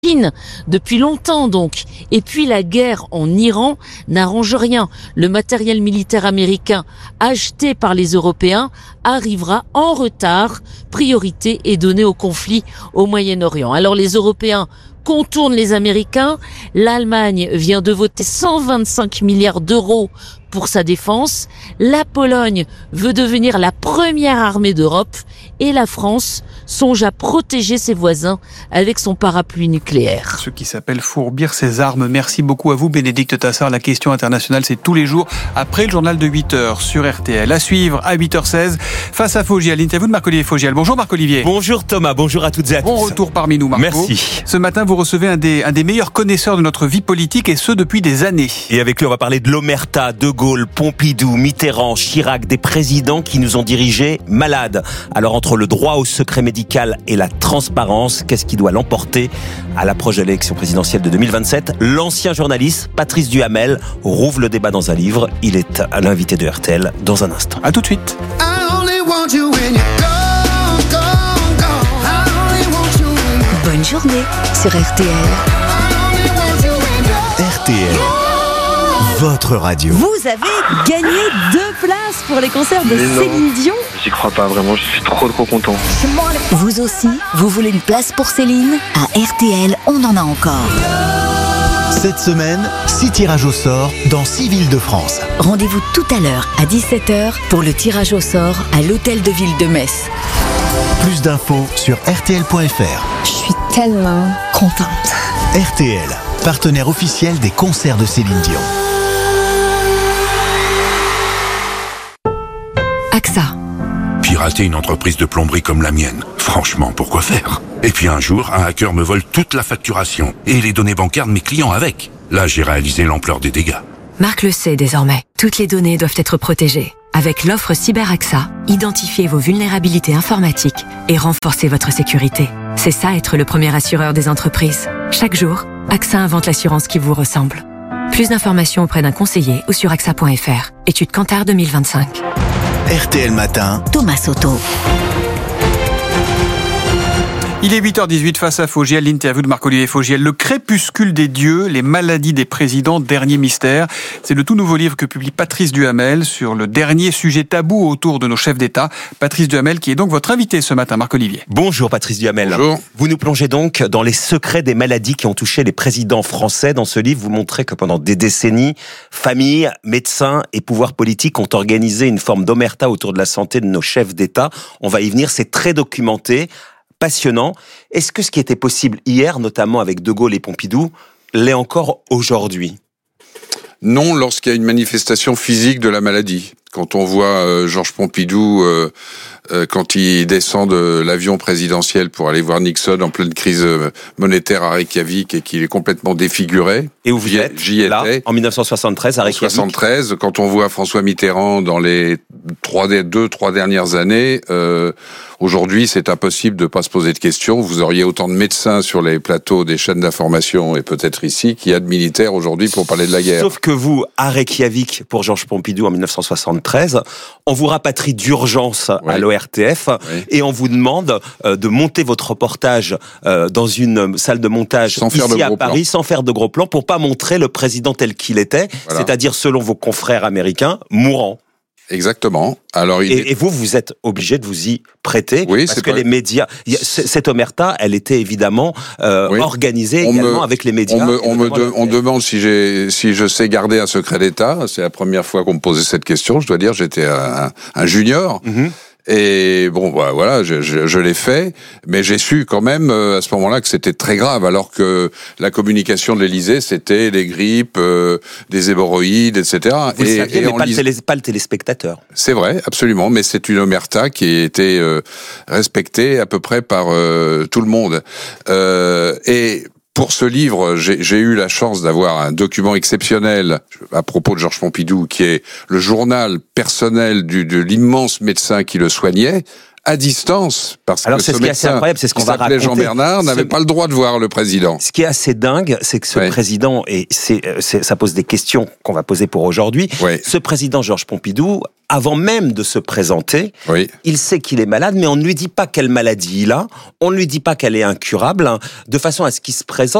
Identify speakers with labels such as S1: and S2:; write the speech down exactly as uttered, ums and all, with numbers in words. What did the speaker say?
S1: Chine depuis longtemps donc. Et puis la guerre en Iran n'arrange rien. Le matériel militaire américain acheté par les Européens arrivera en retard. Priorité est donnée au conflit au Moyen-Orient. Alors les Européens contournent les Américains. L'Allemagne vient de voter cent vingt-cinq milliards d'euros pour sa défense. La Pologne veut devenir la première armée d'Europe et la France songe à protéger ses voisins avec son parapluie nucléaire.
S2: Ce qui s'appelle fourbir ses armes. Merci beaucoup à vous, Bénédicte Tassard. La question internationale, c'est tous les jours après le journal de huit heures sur R T L. À suivre à huit heures seize, face à Fogiel, l'interview de Marc-Olivier Fogiel. Bonjour Marc-Olivier.
S3: Bonjour Thomas, bonjour à toutes et à tous.
S2: Bon retour parmi nous, Marco.
S3: Merci.
S2: Ce matin, vous recevez un des, un des meilleurs connaisseurs de notre vie politique, et ce depuis des années.
S3: Et avec lui, on va parler de l'omerta, De Gaulle, Pompidou, Mitterrand, Chirac, des présidents qui nous ont dirigés malades. Alors entre le droit au secret médical et la transparence, qu'est-ce qui doit l'emporter à l'approche de l'élection présidentielle de deux mille vingt-sept? L'ancien journaliste Patrice Duhamel rouvre le débat dans un livre. Il est à l'invité de R T L dans un instant.
S2: À tout de suite.
S4: Bonne journée sur R T L.
S5: R T L, votre radio.
S4: Vous avez gagné deux places pour les concerts de Céline Dion.
S6: J'y crois pas vraiment, je suis trop trop content.
S4: Vous aussi, vous voulez une place pour Céline? À R T L, on en a encore.
S5: Cette semaine, six tirages au sort dans six villes de France.
S4: Rendez-vous tout à l'heure à dix-sept heures pour le tirage au sort à l'hôtel de ville de Metz.
S5: Plus d'infos sur R T L point F R.
S4: Je suis tellement contente.
S5: R T L, partenaire officiel des concerts de Céline Dion.
S4: A X A.
S7: Pirater une entreprise de plomberie comme la mienne, franchement, pourquoi faire? Et puis un jour, un hacker me vole toute la facturation et les données bancaires de mes clients avec. Là, j'ai réalisé l'ampleur des dégâts.
S8: Marc le sait désormais. Toutes les données doivent être protégées. Avec l'offre Cyber A X A, identifiez vos vulnérabilités informatiques et renforcez votre sécurité. C'est ça être le premier assureur des entreprises. Chaque jour, A X A invente l'assurance qui vous ressemble. Plus d'informations auprès d'un conseiller ou sur A X A point F R. Étude Kantar deux mille vingt-cinq.
S5: R T L Matin,
S4: Thomas Soto.
S2: Il est huit heures dix-huit, face à Fogiel, l'interview de Marc-Olivier Fogiel. Le crépuscule des dieux, les maladies des présidents, dernier mystère. C'est le tout nouveau livre que publie Patrice Duhamel sur le dernier sujet tabou autour de nos chefs d'État. Patrice Duhamel, qui est donc votre invité ce matin, Marc-Olivier.
S3: Bonjour Patrice Duhamel.
S2: Bonjour.
S3: Vous nous plongez donc dans les secrets des maladies qui ont touché les présidents français. Dans ce livre, vous montrez que pendant des décennies, familles, médecins et pouvoirs politiques ont organisé une forme d'omerta autour de la santé de nos chefs d'État. On va y venir, c'est très documenté. Passionnant. Est-ce que ce qui était possible hier, notamment avec De Gaulle et Pompidou, l'est encore aujourd'hui?
S9: Non, lorsqu'il y a une manifestation physique de la maladie. Quand on voit euh, Georges Pompidou, euh, euh, quand il descend de l'avion présidentiel pour aller voir Nixon en pleine crise monétaire à Reykjavik et qu'il est complètement défiguré.
S3: Et où vous êtes,
S9: j'y
S3: là,
S9: étais.
S3: En dix-neuf cent soixante-treize, à Reykjavik.
S9: soixante-treize, quand on voit François Mitterrand dans les trois, deux, trois dernières années, euh, aujourd'hui, c'est impossible de pas se poser de questions. Vous auriez autant de médecins sur les plateaux des chaînes d'information et peut-être ici qu'il y a de militaires aujourd'hui pour parler de la guerre.
S3: Sauf que vous, à Reykjavik, pour Georges Pompidou en dix-neuf cent soixante-treize, on vous rapatrie d'urgence oui. à l'O R T F oui. et on vous demande euh, de monter votre reportage euh, dans une salle de montage
S9: sans
S3: ici
S9: faire
S3: à Paris,
S9: plan.
S3: sans faire de gros plans, pour pas montrer le président tel qu'il était, voilà. C'est-à-dire selon vos confrères américains, mourant.
S9: Exactement. Alors, il
S3: et,
S9: est...
S3: et vous, vous êtes obligé de vous y prêter,
S9: oui,
S3: parce
S9: c'est
S3: que
S9: pas...
S3: les médias, cette omerta, elle était évidemment euh, oui. organisée
S9: on
S3: également
S9: me,
S3: avec les médias.
S9: On me, on me de, on demande si j'ai, si je sais garder un secret d'État. C'est la première fois qu'on me posait cette question. Je dois dire, j'étais un, un junior. Mm-hmm. Et bon, bah, voilà, je, je, je l'ai fait, mais j'ai su quand même euh, à ce moment-là que c'était très grave, alors que la communication de l'Élysée, c'était les grippes, euh, des hémorroïdes, et cetera.
S3: Vous
S9: et,
S3: le saviez,
S9: et
S3: mais pas,
S9: lis...
S3: le télé, pas le téléspectateur.
S9: C'est vrai, absolument, mais c'est une omerta qui a été euh, respectée à peu près par euh, tout le monde. Euh, et pour ce livre, j'ai, j'ai eu la chance d'avoir un document exceptionnel à propos de Georges Pompidou, qui est le journal personnel du, de l'immense médecin qui le soignait, à distance, parce
S3: Alors,
S9: que
S3: c'est
S9: ce
S3: ce qui est assez
S9: médecin
S3: incroyable, c'est ce qu'on
S9: qui
S3: va
S9: s'appelait
S3: raconter.
S9: Jean Bernard n'avait
S3: Ce-
S9: pas le droit de voir le président.
S3: Ce qui est assez dingue, c'est que ce
S9: Oui.
S3: président, et c'est, c'est, ça pose des questions qu'on va poser pour aujourd'hui,
S9: Oui.
S3: ce président Georges Pompidou, avant même de se présenter,
S9: Oui.
S3: il sait qu'il est malade, mais on ne lui dit pas quelle maladie il a, on ne lui dit pas qu'elle est incurable, hein, de façon à ce qu'il se présente